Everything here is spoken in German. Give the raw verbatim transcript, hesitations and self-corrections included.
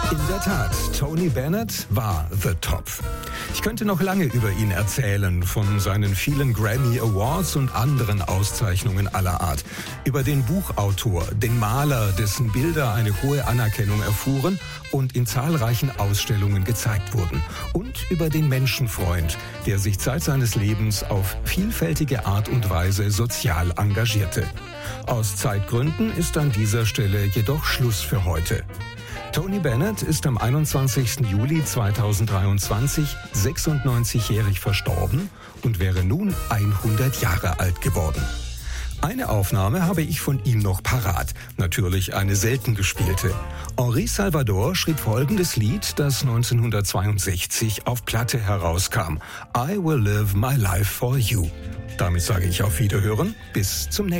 In der Tat, Tony Bennett war The Top. Ich könnte noch lange über ihn erzählen, von seinen vielen Grammy Awards und anderen Auszeichnungen aller Art. Über den Buchautor, den Maler, dessen Bilder eine hohe Anerkennung erfuhren und in zahlreichen Ausstellungen gezeigt wurden. Und über den Menschenfreund, der sich Zeit seines Lebens auf vielfältige Art und Weise sozial engagierte. Aus Zeitgründen ist an dieser Stelle jedoch Schluss für heute. Tony Bennett ist am einundzwanzigsten Juli zweitausenddreiundzwanzig sechsundneunzigjährig verstorben und wäre nun hundert Jahre alt geworden. Eine Aufnahme habe ich von ihm noch parat, natürlich eine selten gespielte. Henri Salvador schrieb folgendes Lied, das neunzehnhundertzweiundsechzig auf Platte herauskam: I Will Live My Life For You. Damit sage ich auf Wiederhören, bis zum nächsten Mal.